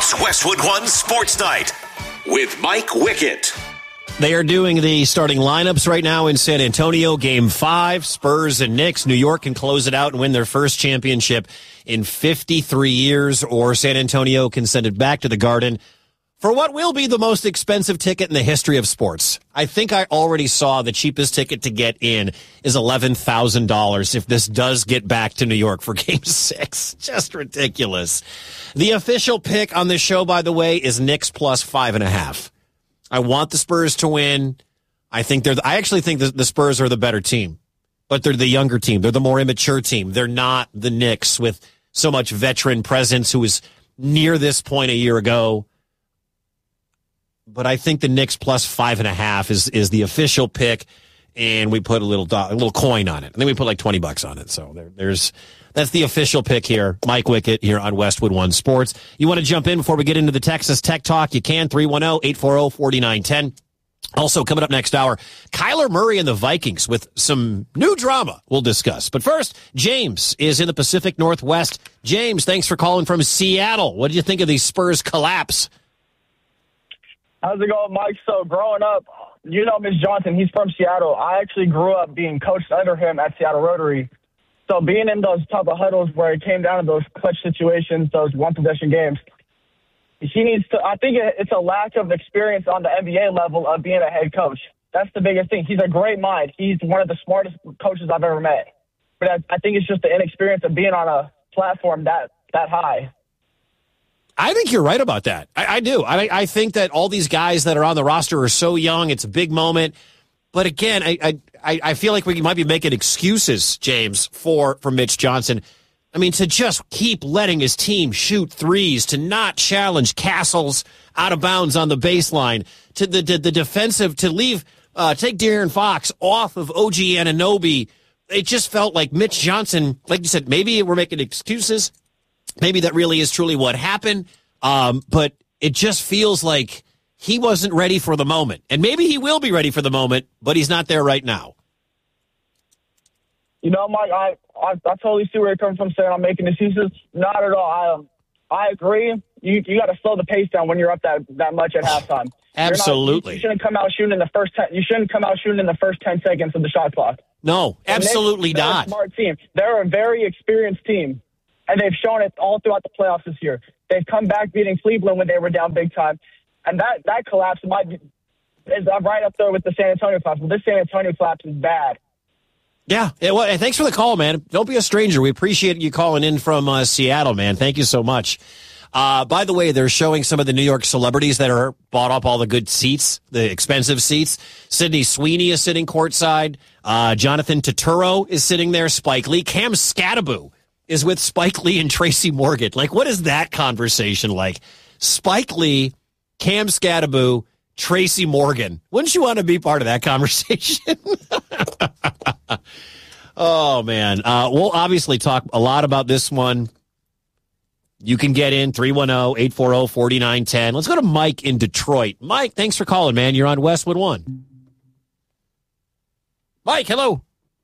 It's Westwood One Sports Night with Mike Wickett. They are doing the starting lineups right now in San Antonio. Game 5, Spurs and Knicks. New York can close it out and win their first championship in 53 years, or San Antonio can send it back to the Garden for what will be the most expensive ticket in the history of sports. I think I already saw the cheapest ticket to get in is $11,000 if this does get back to New York for Game 6. Just ridiculous. The official pick on this show, by the way, is Knicks plus 5.5. I want the Spurs to win. I actually think the Spurs are the better team, but they're the younger team. They're the more immature team. They're not the Knicks with so much veteran presence who was near this point a year ago. But I think the Knicks plus 5.5 is the official pick, and we put a little coin on it. And then we put like $20 on it. So that's the official pick here. Mike Wickett here on Westwood One Sports. You want to jump in before we get into the Texas Tech talk? You can, 310-840-4910. Also coming up next hour, Kyler Murray and the Vikings with some new drama we'll discuss. But first, James is in the Pacific Northwest. James, thanks for calling from Seattle. What did you think of the Spurs collapse? How's it going, Mike? So growing up, you know Mitch Johnson, he's from Seattle. I actually grew up being coached under him at Seattle Rotary. So being in those type of huddles where it came down to those clutch situations, those one-possession games, he needs to – I think it's a lack of experience on the NBA level of being a head coach. That's the biggest thing. He's a great mind. He's one of the smartest coaches I've ever met. But I think it's just the inexperience of being on a platform that high. I think you're right about that. I do. I think that all these guys that are on the roster are so young. It's a big moment. But again, I feel like we might be making excuses, James, for Mitch Johnson. I mean, to just keep letting his team shoot threes, to not challenge Castles out of bounds on the baseline, to the defensive, to leave, take De'Aaron Fox off of OG Anunoby. It just felt like Mitch Johnson, like you said, maybe we're making excuses. Maybe that really is truly what happened, but it just feels like he wasn't ready for the moment. And maybe he will be ready for the moment, but he's not there right now. You know, Mike, I totally see where you're coming from saying I'm making excuses. Not at all. I agree. You got to slow the pace down when you're up that much at halftime. Absolutely. You shouldn't come out shooting in the first 10. You shouldn't come out shooting in the first 10 seconds of the shot clock. No, absolutely not. They're a smart team. They're a very experienced team. And they've shown it all throughout the playoffs this year. They've come back beating Cleveland when they were down big time. And that collapse is right up there with the San Antonio collapse. But this San Antonio collapse is bad. Yeah. Well, thanks for the call, man. Don't be a stranger. We appreciate you calling in from Seattle, man. Thank you so much. By the way, they're showing some of the New York celebrities that are bought up all the good seats, the expensive seats. Sydney Sweeney is sitting courtside. Jonathan Turturro is sitting there. Spike Lee. Cam Scatterbo is with Spike Lee and Tracy Morgan. Like, what is that conversation like? Spike Lee, Cam Scatterbo, Tracy Morgan. Wouldn't you want to be part of that conversation? Oh, man. We'll obviously talk a lot about this one. You can get in 310-840-4910. Let's go to Mike in Detroit. Mike, thanks for calling, man. You're on Westwood One. Mike, hello.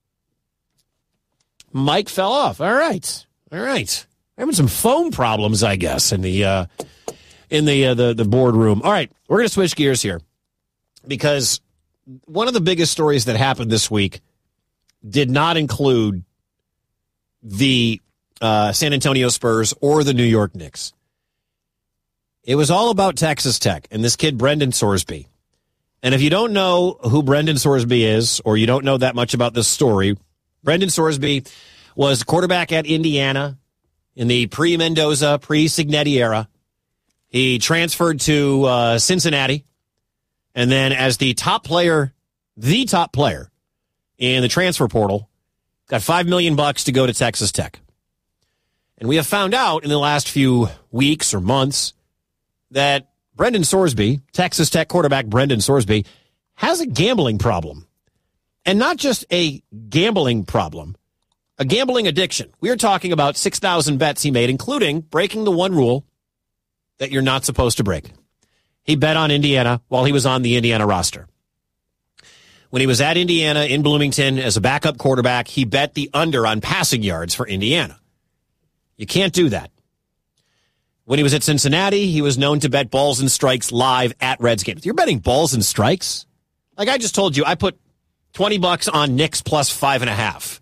Mike fell off. All right. Having some phone problems, I guess, in the boardroom. All right, we're going to switch gears here because one of the biggest stories that happened this week did not include the San Antonio Spurs or the New York Knicks. It was all about Texas Tech and this kid, Brendan Sorsby. And if you don't know who Brendan Sorsby is, or you don't know that much about this story, Brendan Sorsby was quarterback at Indiana in the pre-Mendoza, pre-Signetti era. He transferred to Cincinnati, and then as the top player in the transfer portal, got $5 million to go to Texas Tech. And we have found out in the last few weeks or months that Brendan Sorsby, Texas Tech quarterback Brendan Sorsby, has a gambling problem. And not just a gambling problem, a gambling addiction. We are talking about 6,000 bets he made, including breaking the one rule that you're not supposed to break. He bet on Indiana while he was on the Indiana roster. When he was at Indiana in Bloomington as a backup quarterback, he bet the under on passing yards for Indiana. You can't do that. When he was at Cincinnati, he was known to bet balls and strikes live at Reds games. You're betting balls and strikes? Like I just told you, I put $20 on Knicks plus 5.5.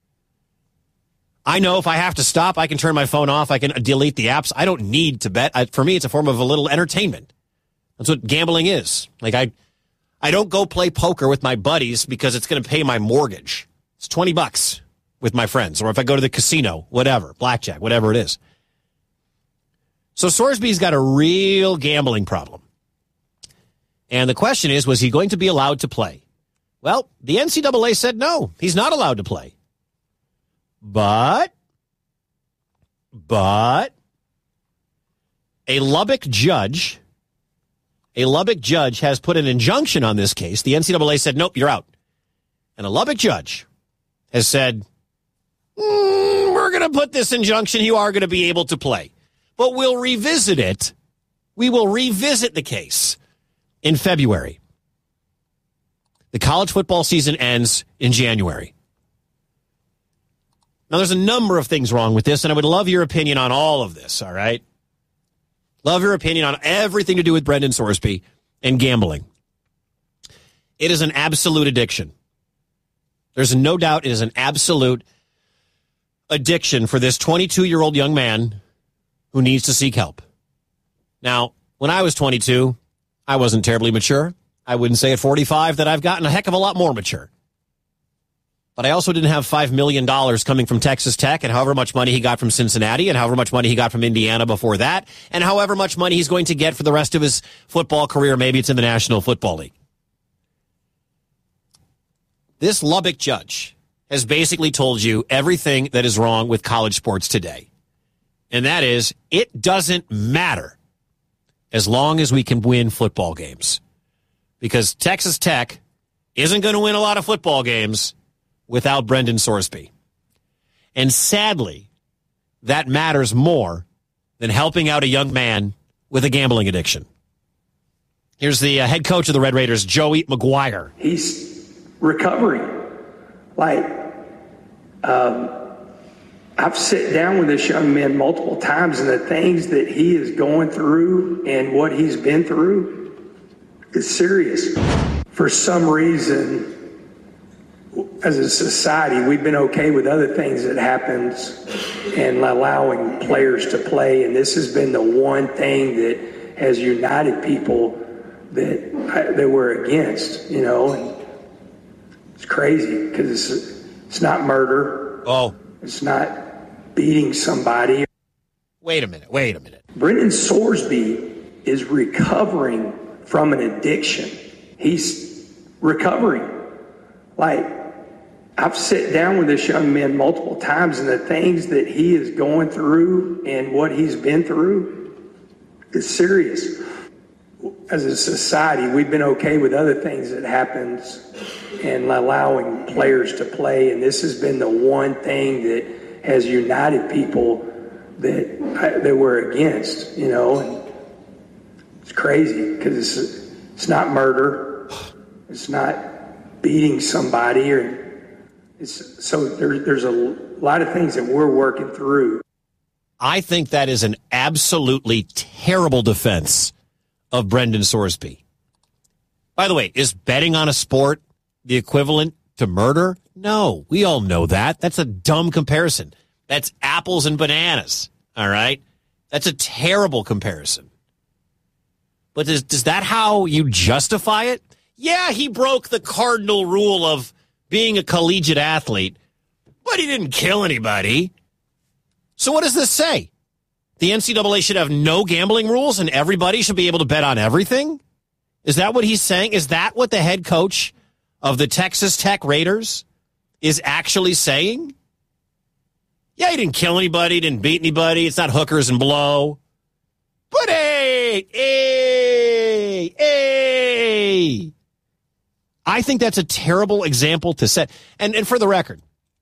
I know if I have to stop, I can turn my phone off. I can delete the apps. I don't need to bet. For me, it's a form of a little entertainment. That's what gambling is. Like I don't go play poker with my buddies because it's going to pay my mortgage. It's $20 with my friends. Or if I go to the casino, whatever, blackjack, whatever it is. So Sorsby's got a real gambling problem. And the question is, was he going to be allowed to play? Well, the NCAA said no, he's not allowed to play. But a Lubbock judge has put an injunction on this case. The NCAA said, nope, you're out. And a Lubbock judge has said, we're going to put this injunction. You are going to be able to play. But we'll revisit it. We will revisit the case in February. The college football season ends in January. Now, there's a number of things wrong with this, and I would love your opinion on all of this, all right? Love your opinion on everything to do with Brendan Sorsby and gambling. It is an absolute addiction. There's no doubt it is an absolute addiction for this 22-year-old young man who needs to seek help. Now, when I was 22, I wasn't terribly mature. I wouldn't say at 45 that I've gotten a heck of a lot more mature. But I also didn't have $5 million coming from Texas Tech and however much money he got from Cincinnati and however much money he got from Indiana before that and however much money he's going to get for the rest of his football career. Maybe it's in the National Football League. This Lubbock judge has basically told you everything that is wrong with college sports today. And that is, it doesn't matter as long as we can win football games. Because Texas Tech isn't going to win a lot of football games without Brendan Sorsby. And sadly, that matters more than helping out a young man with a gambling addiction. Here's the head coach of the Red Raiders, Joey McGuire. He's recovering. I've sat down with this young man multiple times, and the things that he is going through and what he's been through is serious. For some reason, as a society, we've been okay with other things that happens and allowing players to play, and this has been the one thing that has united people that we're against, And it's crazy because it's not murder. Oh. It's not beating somebody. Wait a minute. Brendan Sorsby is recovering from an addiction. He's recovering. I've sat down with this young man multiple times, and the things that he is going through and what he's been through is serious. As a society, we've been okay with other things that happens and allowing players to play, and this has been the one thing that has united people that we're against, And it's crazy because it's not murder, it's not beating somebody, there's a lot of things that we're working through. I think that is an absolutely terrible defense of Brendan Sorsby. By the way, is betting on a sport the equivalent to murder? No, we all know that. That's a dumb comparison. That's apples and bananas, all right? That's a terrible comparison. But is that how you justify it? Yeah, he broke the cardinal rule of being a collegiate athlete, but he didn't kill anybody. So what does this say? The NCAA should have no gambling rules and everybody should be able to bet on everything? Is that what he's saying? Is that what the head coach of the Texas Tech Raiders is actually saying? Yeah, he didn't kill anybody, didn't beat anybody. It's not hookers and blow. But hey, I think that's a terrible example to set. And for the record,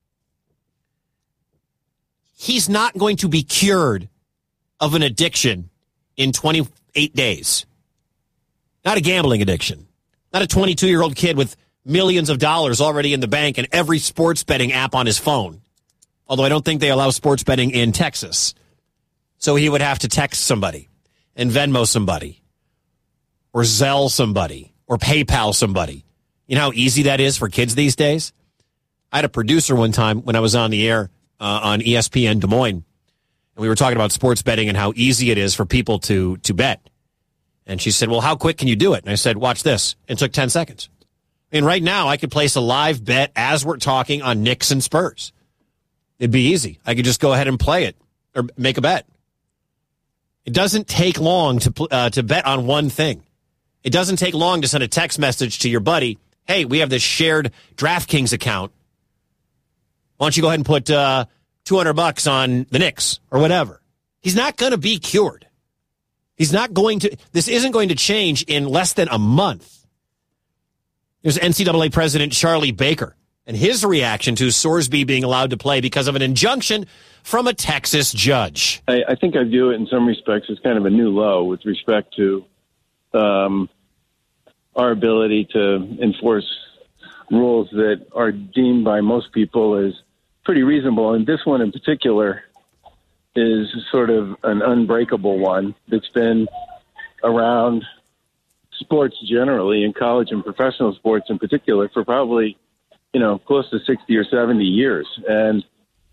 he's not going to be cured of an addiction in 28 days. Not a gambling addiction. Not a 22-year-old kid with millions of dollars already in the bank and every sports betting app on his phone. Although I don't think they allow sports betting in Texas. So he would have to text somebody and Venmo somebody or Zelle somebody or PayPal somebody. You know how easy that is for kids these days? I had a producer one time when I was on the air on ESPN Des Moines, and we were talking about sports betting and how easy it is for people to bet. And she said, well, how quick can you do it? And I said, watch this. It took 10 seconds. And right now, I could place a live bet as we're talking on Knicks and Spurs. It'd be easy. I could just go ahead and play it or make a bet. It doesn't take long to bet on one thing. It doesn't take long to send a text message to your buddy. Hey, we have this shared DraftKings account. Why don't you go ahead and put $200 on the Knicks or whatever? He's not going to be cured. He's not going to. This isn't going to change in less than a month. There's NCAA President Charlie Baker and his reaction to Sorsby being allowed to play because of an injunction from a Texas judge. I think I view it in some respects as kind of a new low with respect to our ability to enforce rules that are deemed by most people as pretty reasonable. And this one in particular is sort of an unbreakable one that's been around sports generally, in college and professional sports in particular, for probably, close to 60 or 70 years. And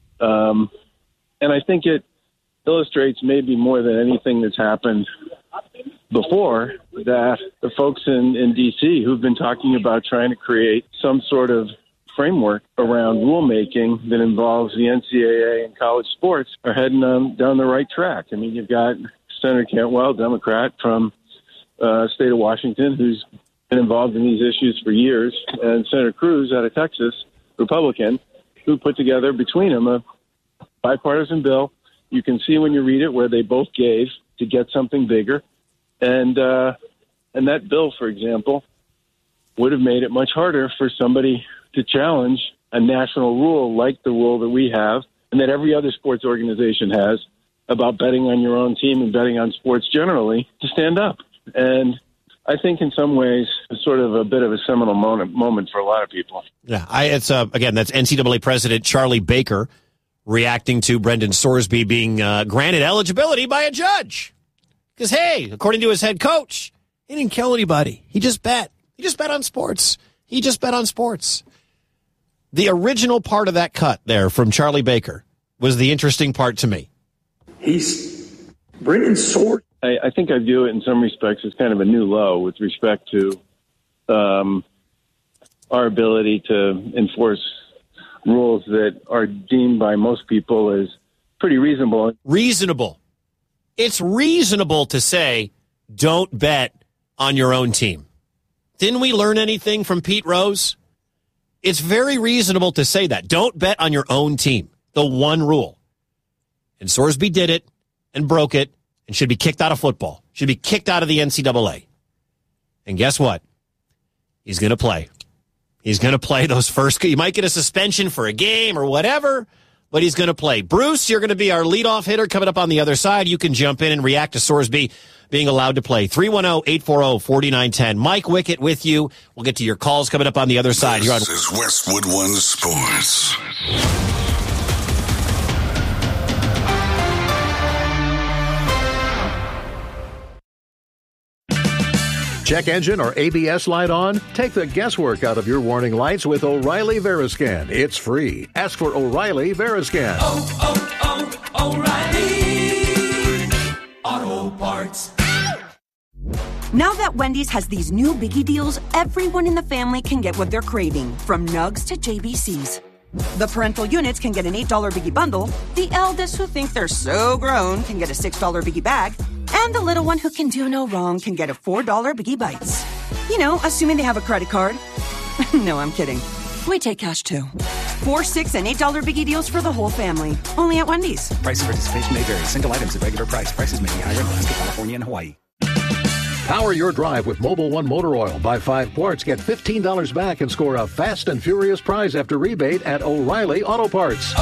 I think it illustrates maybe more than anything that's happened before that the folks in D.C. who've been talking about trying to create some sort of framework around rulemaking that involves the NCAA and college sports are heading down the right track. I mean, you've got Senator Cantwell, Democrat from state of Washington, who's been involved in these issues for years, and Senator Cruz out of Texas, Republican, who put together between them a bipartisan bill. You can see when you read it where they both gave to get something bigger. And that bill, for example, would have made it much harder for somebody to challenge a national rule like the rule that we have and that every other sports organization has about betting on your own team and betting on sports generally to stand up. And I think in some ways it's sort of a bit of a seminal moment for a lot of people. Yeah, again, that's NCAA President Charlie Baker reacting to Brendan Sorsby being granted eligibility by a judge. Because, hey, according to his head coach, he didn't kill anybody. He just bet. He just bet on sports. The original part of that cut there from Charlie Baker was the interesting part to me. He's Brendan Sorsby. I think I view it in some respects as kind of a new low with respect to our ability to enforce rules that are deemed by most people as pretty reasonable. Reasonable. It's reasonable to say, don't bet on your own team. Didn't we learn anything from Pete Rose? It's very reasonable to say that. Don't bet on your own team. The one rule. And Sorsby did it and broke it and should be kicked out of football. Should be kicked out of the NCAA. And guess what? He's going to play. He's going to play those first. He might get a suspension for a game or whatever, but he's going to play. Bruce, you're going to be our leadoff hitter coming up on the other side. You can jump in and react to Sorsby being allowed to play. 310-840-4910. Mike Wickett with you. We'll get to your calls coming up on the other side. This is Westwood One Sports. Check engine or ABS light on? Take the guesswork out of your warning lights with O'Reilly Veriscan. It's free. Ask for O'Reilly Veriscan. O'Reilly Auto Parts. Now that Wendy's has these new Biggie deals, everyone in the family can get what they're craving, from nugs to JBCs. The parental units can get an $8 Biggie bundle. The eldest who think they're so grown can get a $6 Biggie bag. And the little one who can do no wrong can get a $4 Biggie Bites. You know, assuming they have a credit card. No, I'm kidding. We take cash, too. 4, $6, and $8 Biggie deals for the whole family. Only at Wendy's. Price and participation may vary. Single items at regular price. Prices may be higher in Alaska, California, and Hawaii. Power your drive with Mobil 1 Motor Oil. Buy 5 quarts, get $15 back, and score a fast and furious prize after rebate at O'Reilly Auto Parts.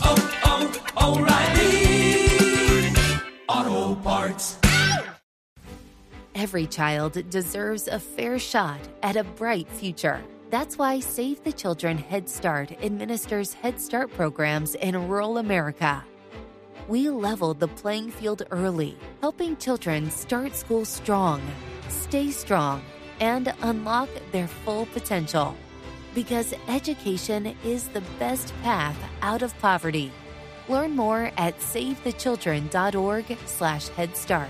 O'Reilly Auto Parts. Every child deserves a fair shot at a bright future. That's why Save the Children Head Start administers Head Start programs in rural America. We leveled the playing field early, helping children start school strong, stay strong, and unlock their full potential. Because education is the best path out of poverty. Learn more at SaveTheChildren.org/Head Start.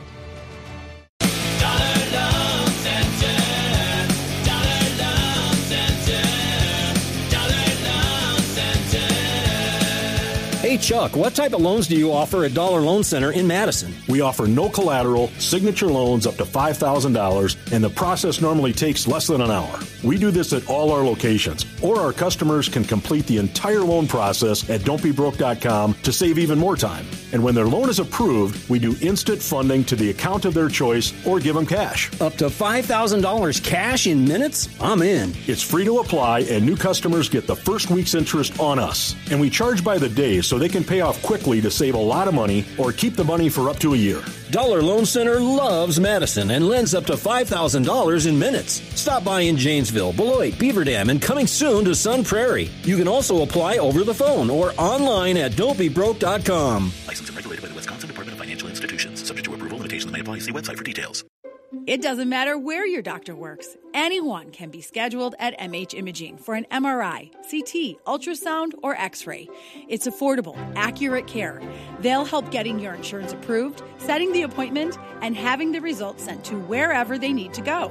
Hey, Chuck, what type of loans do you offer at Dollar Loan Center in Madison? We offer no collateral, signature loans up to $5,000, and the process normally takes less than an hour. We do this at all our locations, or our customers can complete the entire loan process at don'tbebroke.com to save even more time. And when their loan is approved, we do instant funding to the account of their choice or give them cash. Up to $5,000 cash in minutes? I'm in. It's free to apply, and new customers get the first week's interest on us. And we charge by the day so they can pay off quickly to save a lot of money or keep the money for up to a year. Dollar Loan Center loves Madison and lends up to $5,000 in minutes. Stop by in Janesville, Beloit, Beaver Dam, and coming soon to Sun Prairie. You can also apply over the phone or online at don'tbebroke.com. Licensed and regulated by the Wisconsin Department of Financial Institutions. Subject to approval. Limitations may apply. See website for details. It doesn't matter where your doctor works. Anyone can be scheduled at MH Imaging for an MRI, CT, ultrasound, or X-ray. It's affordable, accurate care. They'll help getting your insurance approved, setting the appointment, and having the results sent to wherever they need to go.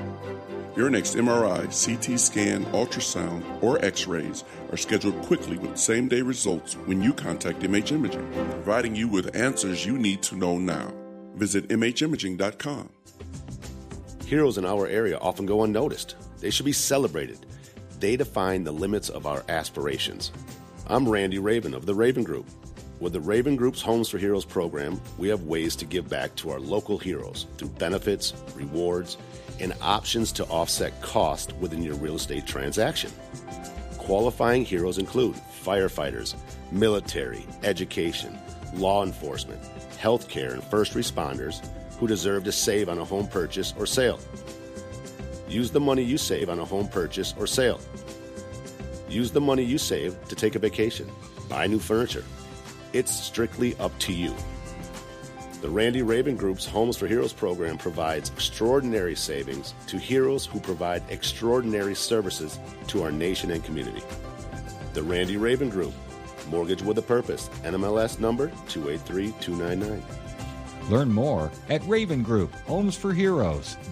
Your next MRI, CT scan, ultrasound, or X-rays are scheduled quickly with same-day results when you contact MH Imaging, providing you with answers you need to know now. Visit MHimaging.com. Heroes in our area often go unnoticed. They should be celebrated. They define the limits of our aspirations. I'm Randy Raven of the Raven Group. With the Raven Group's Homes for Heroes program, we have ways to give back to our local heroes through benefits, rewards, and options to offset cost within your real estate transaction. Qualifying heroes include firefighters, military, education, law enforcement, healthcare, and first responders who deserve to save on a home purchase or sale. Use the money you save on a home purchase or sale. Use the money you save to take a vacation, buy new furniture. It's strictly up to you. The Randy Raven Group's Homes for Heroes program provides extraordinary savings to heroes who provide extraordinary services to our nation and community. The Randy Raven Group, mortgage with a purpose, NMLS number 283299. Learn more at Raven Group, Homes for Heroes.